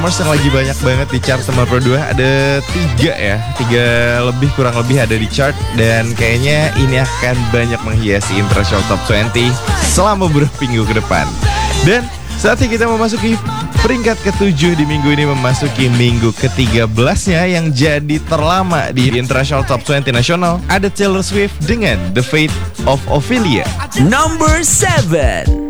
performers yang lagi banyak banget di chart nomor 2. Ada 3 lebih kurang lebih ada di chart. Dan kayaknya ini akan banyak menghiasi International Top 20 selama beberapa minggu ke depan. Dan saatnya kita memasuki peringkat ke-7 di minggu ini, memasuki minggu ke-13-nya yang jadi terlama di International Top 20 nasional. Ada Taylor Swift dengan The Fate of Ophelia. Number 7.